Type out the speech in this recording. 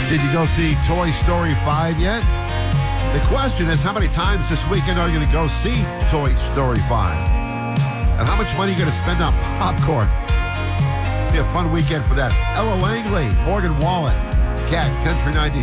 Did you go see Toy Story 5 yet? The question is, how many times this weekend are you going to go see Toy Story 5? And how much money are you going to spend on popcorn? Be a fun weekend for that. Ella Langley, Morgan Wallen, Cat Country 97.